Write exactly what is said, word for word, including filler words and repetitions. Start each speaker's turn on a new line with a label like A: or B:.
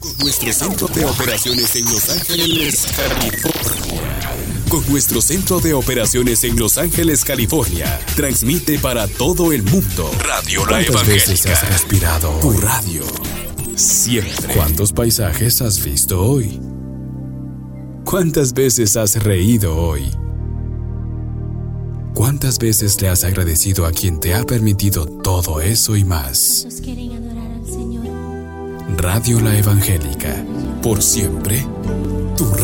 A: Con nuestro centro de operaciones en Los Ángeles, California. Con nuestro centro de operaciones en Los Ángeles, California. Transmite para todo el mundo. Radio La Evangélica. ¿Cuántas veces has respirado tu radio? Siempre. ¿Cuántos paisajes has visto hoy? ¿Cuántas veces has reído hoy? ¿Cuántas veces le has agradecido a quien te ha permitido todo eso y más? Radio La Evangélica. Por siempre, tu radio.